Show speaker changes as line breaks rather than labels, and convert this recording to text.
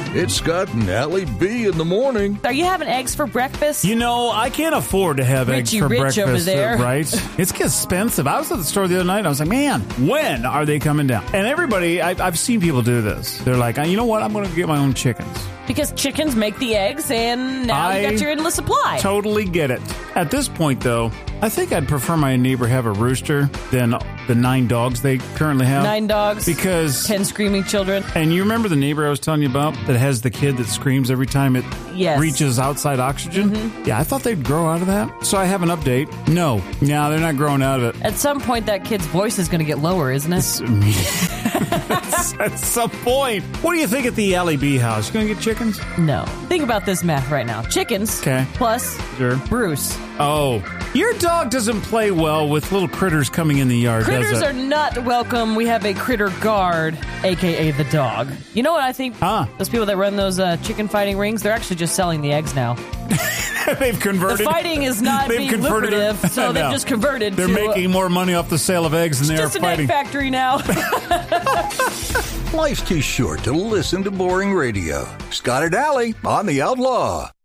It's Scott and Allie B in the morning.
Are you having eggs for breakfast?
You know, I can't afford to have eggs for
Rich
breakfast,
over there.
right? It's expensive. I was at the store the other night and I was like, man, when are they coming down? And everybody, I've seen people do this. They're like, you know what? I'm going to get my own chickens.
Because chickens make the eggs, and now you got your endless supply.
Totally get it. At this point, though, I think I'd prefer my neighbor have a rooster than the 9 dogs they currently have.
9 dogs.
Because
10 screaming children.
And you remember the neighbor I was telling you about that has the kid that screams every time it reaches outside oxygen? Mm-hmm. Yeah, I thought they'd grow out of that. So I have an update. No, they're not growing out of it.
At some point, that kid's voice is going to get lower, isn't it?
At some point. What do you think at the Allie B house? You going to get chickens?
No. Think about this math right now. Chickens plus Bruce.
Oh, your dog doesn't play well with little critters coming in the yard,
Critters
does it?
are not welcome. We have a critter guard, a.k.a. the dog. You know what I think? Those people that run those chicken fighting rings, they're actually just selling the eggs now.
They've converted.
The fighting is not being lucrative, so they've just converted.
They're making more money off the sale of eggs than they are fighting.
Just an egg factory now.
Life's too short to listen to boring radio. Scott and Allie on The Outlaw.